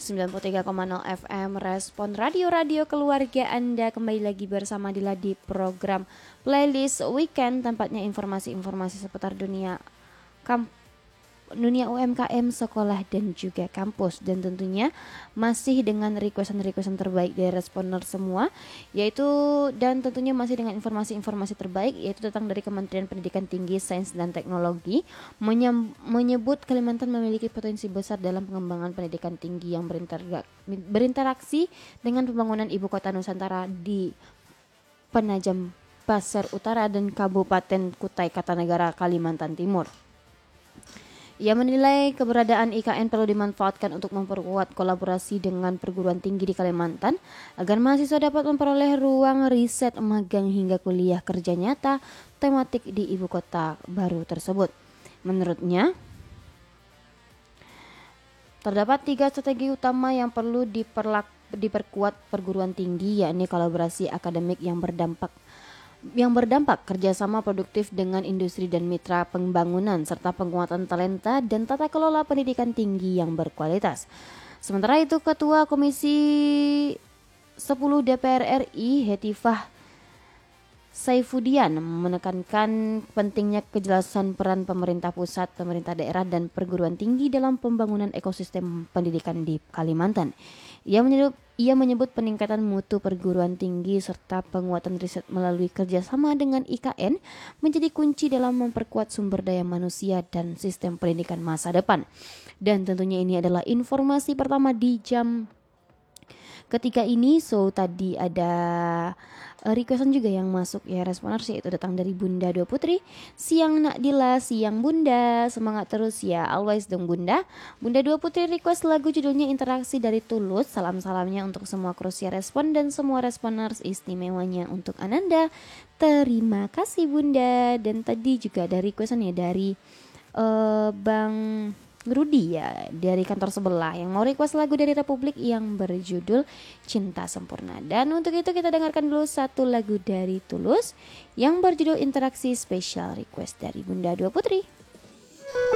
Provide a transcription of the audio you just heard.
93,0 FM Respon Radio keluarga Anda kembali lagi bersama Dila di program Playlist Weekend, tempatnya informasi-informasi seputar dunia UMKM, sekolah dan juga kampus, dan tentunya masih dengan requestan terbaik dari responer semua, yaitu dan tentunya masih dengan informasi-informasi terbaik, yaitu datang dari Kementerian Pendidikan Tinggi, Sains dan Teknologi, menyebut Kalimantan memiliki potensi besar dalam pengembangan pendidikan tinggi yang berinteraksi dengan pembangunan ibu kota Nusantara di Penajam Pasir Utara dan Kabupaten Kutai Kartanegara, Kalimantan Timur. Ia menilai keberadaan IKN perlu dimanfaatkan untuk memperkuat kolaborasi dengan perguruan tinggi di Kalimantan agar mahasiswa dapat memperoleh ruang riset, magang hingga kuliah kerja nyata tematik di ibu kota baru tersebut. Menurutnya, terdapat 3 strategi utama yang perlu diperkuat perguruan tinggi, yakni kolaborasi akademik yang berdampak, kerjasama produktif dengan industri dan mitra pembangunan, serta penguatan talenta dan tata kelola pendidikan tinggi yang berkualitas. Sementara itu, Ketua Komisi 10 DPR RI Hetifah Saifudian menekankan pentingnya kejelasan peran pemerintah pusat, pemerintah daerah, dan perguruan tinggi dalam pembangunan ekosistem pendidikan di Kalimantan. Ia menyebut peningkatan mutu perguruan tinggi serta penguatan riset melalui kerjasama dengan IKN menjadi kunci dalam memperkuat sumber daya manusia dan sistem pendidikan masa depan. Dan tentunya ini adalah informasi pertama di jam ketiga ini. So tadi ada requestan juga yang masuk ya responers, yaitu datang dari Bunda Dua Putri. Siang Nak Dila, siang Bunda, semangat terus ya, always dong Bunda. Bunda Dua Putri request lagu judulnya Interaksi dari Tulus. Salam-salamnya untuk semua Krusia Respon dan semua responers, istimewanya untuk Ananda. Terima kasih Bunda. Dan tadi juga ada requestan ya dari Bang Rudi ya, dari kantor sebelah, yang mau request lagu dari Republik yang berjudul Cinta Sempurna. Dan untuk itu kita dengarkan dulu satu lagu dari Tulus yang berjudul Interaksi, special request dari Bunda Dua Putri.